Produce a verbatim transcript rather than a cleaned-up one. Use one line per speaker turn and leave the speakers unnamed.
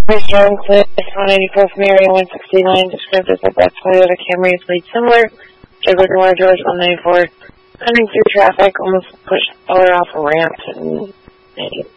Chris Johnson, one eighty-four from area one sixty-nine, described as a black Toyota Camry is lead similar. Jaguar Noir George one ninety-four, running through traffic, almost pushed Eller off a ramp and